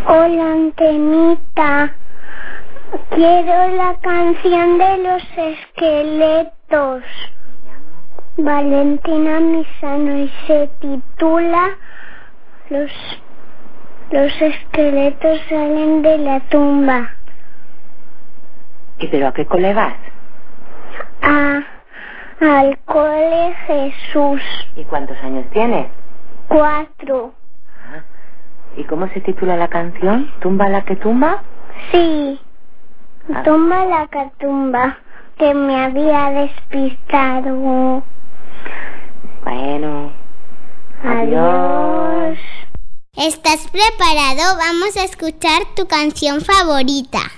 Hola, Antenita. Quiero la canción de los esqueletos. Valentina Misano, y se titula Los esqueletos salen de la tumba. ¿Y pero a qué cole vas? Al cole Jesús. ¿Y cuántos años tienes? 4. ¿Y cómo se titula la canción? ¿Tumba la que tumba? Sí. Tumba la catumba, que me había despistado. Bueno. Adiós. ¿Estás preparado? Vamos a escuchar tu canción favorita.